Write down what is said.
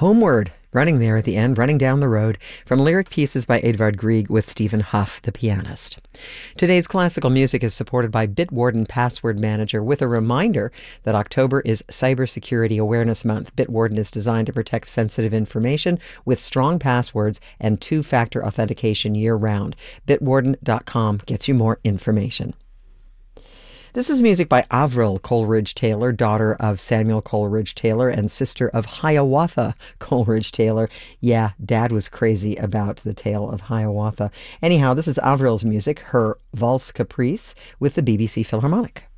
Homeward, running there at the end, running down the road, from lyric pieces by Edvard Grieg with Stephen Huff, the pianist. Today's classical music is supported by Bitwarden Password Manager with a reminder that October is Cybersecurity Awareness Month. Bitwarden is designed to protect sensitive information with strong passwords and two-factor authentication year-round. Bitwarden.com gets you more information. This is music by Avril Coleridge Taylor, daughter of Samuel Coleridge Taylor and sister of Hiawatha Coleridge Taylor. Yeah, Dad was crazy about the tale of Hiawatha. Anyhow, this is Avril's music, her Valse Caprice, with the BBC Philharmonic.